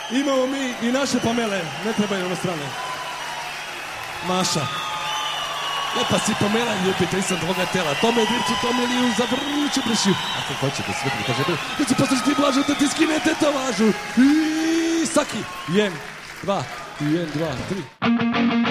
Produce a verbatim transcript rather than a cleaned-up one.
Imamo mi i naše Pamele, ne trebaju ove strane. Maša. Lepa si Pamela, ljubitelj sam tvoga tela. Tome dripcu, tome liju, zavrnuću bršiju. Ako hoćete sve mi kaže, da ću poslušati blažu, da ti skinete tetovažu. I saki. Jen, dva, jen, dva, tri.